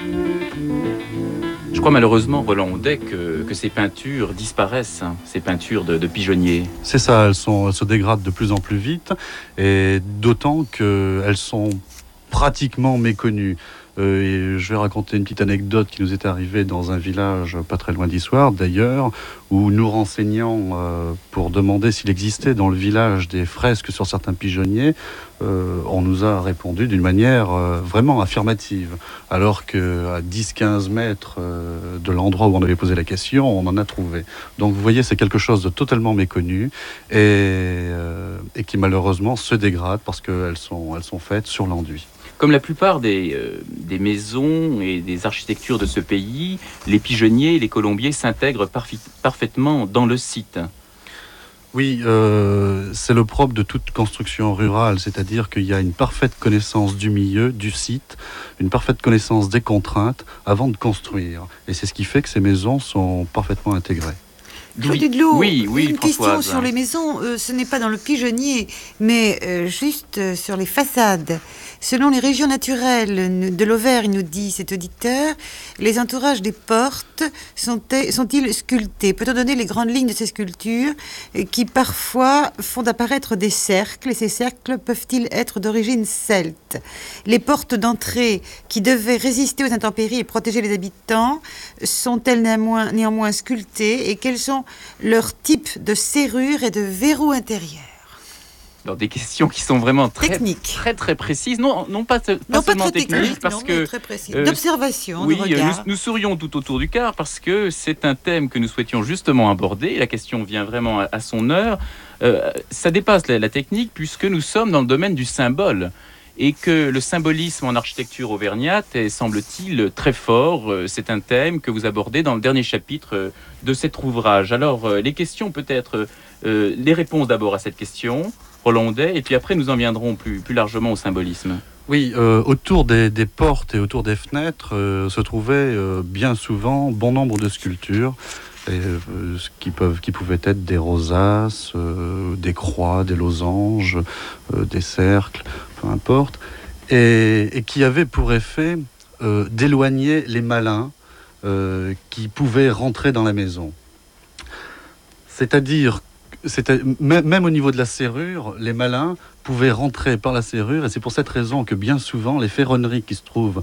Je crois malheureusement, Roland Houdet, que ces peintures disparaissent, hein, ces peintures de pigeonniers. C'est ça, elles se dégradent de plus en plus vite, et d'autant qu'elles sont pratiquement méconnues. Et je vais raconter une petite anecdote qui nous est arrivée dans un village pas très loin d'Issoire, d'ailleurs, où nous renseignant pour demander s'il existait dans le village des fresques sur certains pigeonniers, on nous a répondu d'une manière vraiment affirmative, alors qu'à 10-15 mètres de l'endroit où on avait posé la question, on en a trouvé. Donc vous voyez, c'est quelque chose de totalement méconnu et qui malheureusement se dégrade parce qu'elles sont faites sur l'enduit. Comme la plupart des maisons et des architectures de ce pays, les pigeonniers et les colombiers s'intègrent parfaitement dans le site. Oui, c'est le propre de toute construction rurale, c'est-à-dire qu'il y a une parfaite connaissance du milieu, du site, une parfaite connaissance des contraintes avant de construire. Et c'est ce qui fait que ces maisons sont parfaitement intégrées. Oui, une Françoise. question sur les maisons, ce n'est pas dans le pigeonnier, mais juste sur les façades. Selon les régions naturelles de l'Auvergne, nous dit cet auditeur, les entourages des portes sont-ils sculptés? Peut-on donner les grandes lignes de ces sculptures qui parfois font apparaître des cercles, et ces cercles peuvent-ils être d'origine celte? Les portes d'entrée qui devaient résister aux intempéries et protéger les habitants sont-elles néanmoins sculptées, et quels sont leurs types de serrures et de verrous intérieurs? Alors, des questions qui sont vraiment très précises. Non pas seulement techniques, parce que très précises. D'observation, oui, de regard. nous sourions tout autour du car parce que c'est un thème que nous souhaitions justement aborder. La question vient vraiment à son heure. Ça dépasse la technique puisque nous sommes dans le domaine du symbole. Et que le symbolisme en architecture auvergnate est, semble-t-il, très fort. C'est un thème que vous abordez dans le dernier chapitre de cet ouvrage. Alors, les questions peut-être, les réponses d'abord à cette question, Roland Houdet, et puis après nous en viendrons plus largement au symbolisme. Oui, autour des portes et autour des fenêtres se trouvaient bien souvent bon nombre de sculptures. Qui pouvaient être des rosaces, des croix, des losanges, des cercles, peu importe, et qui avaient pour effet d'éloigner les malins qui pouvaient rentrer dans la maison. C'est-à-dire, même au niveau de la serrure, les malins pouvaient rentrer par la serrure, et c'est pour cette raison que bien souvent les ferronneries qui se trouvent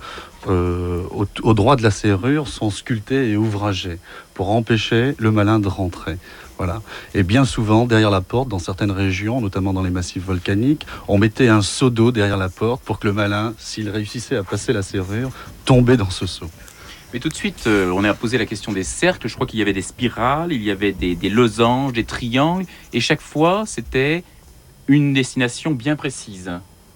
au droit de la serrure sont sculptées et ouvragées pour empêcher le malin de rentrer. Voilà. Et bien souvent, derrière la porte, dans certaines régions, notamment dans les massifs volcaniques, on mettait un seau d'eau derrière la porte pour que le malin, s'il réussissait à passer la serrure, tombait dans ce seau. Mais tout de suite, on a posé la question des cercles. Je crois qu'il y avait des spirales, il y avait des losanges, des triangles, et chaque fois, c'était une destination bien précise.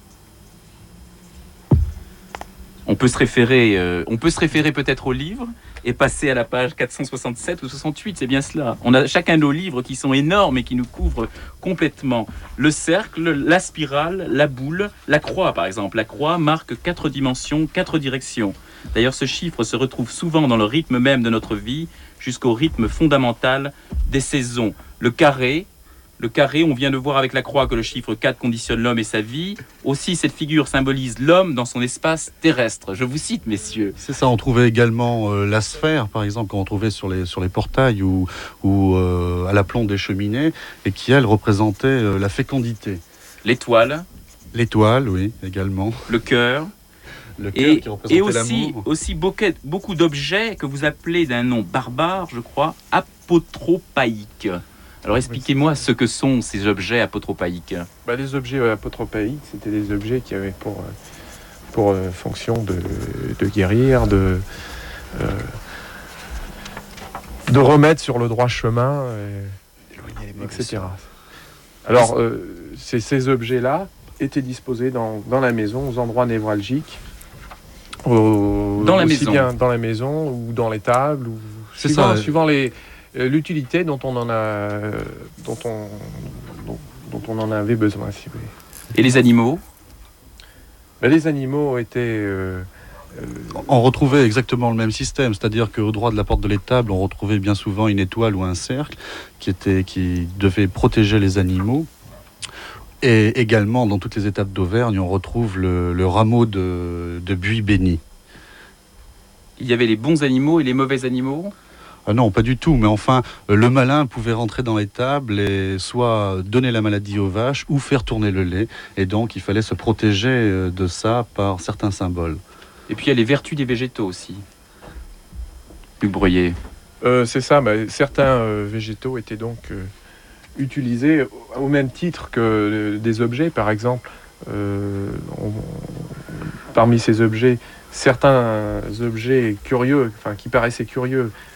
On peut se référer peut-être au livre et passer à la page 467 ou 68, c'est bien cela. On a chacun nos livres qui sont énormes et qui nous couvrent complètement. Le cercle, la spirale, la boule, la croix par exemple. La croix marque 4 dimensions, 4 directions. D'ailleurs, ce chiffre se retrouve souvent dans le rythme même de notre vie, jusqu'au rythme fondamental des saisons. Le carré, on vient de voir avec la croix que le chiffre 4 conditionne l'homme et sa vie. Aussi, cette figure symbolise l'homme dans son espace terrestre. Je vous cite, messieurs. C'est ça, on trouvait également la sphère, par exemple, qu'on trouvait sur les portails ou à l'aplomb des cheminées, et qui, elle, représentait la fécondité. L'étoile, oui, également. Le cœur. Qui représentait l'amour. Aussi beaucoup d'objets que vous appelez d'un nom barbare, je crois, apotropaïques. Alors expliquez-moi ce que sont ces objets apotropaïques. Les objets apotropaïques, c'était des objets qui avaient pour fonction de guérir, de remettre sur le droit chemin, etc. Alors, ces objets-là étaient disposés dans la maison, aux endroits névralgiques. Dans la maison. Bien dans la maison ou dans les tables, ou suivant l'utilité dont on en avait besoin, si vous voulez. Et les animaux? Les animaux étaient... On retrouvait exactement le même système, c'est-à-dire qu'au droit de la porte de l'étable, on retrouvait bien souvent une étoile ou un cercle qui devait protéger les animaux. Et également, dans toutes les étapes d'Auvergne, on retrouve le rameau de buis béni. Il y avait les bons animaux et les mauvais animaux. Ah non, pas du tout, mais enfin, le malin pouvait rentrer dans l'étable et soit donner la maladie aux vaches ou faire tourner le lait. Et donc, il fallait se protéger de ça par certains symboles. Et puis il y a les vertus des végétaux aussi. Luc Breuillet. C'est ça, certains végétaux étaient donc utilisés au même titre que des objets. Par exemple, parmi ces objets, certains objets curieux, qui paraissaient curieux,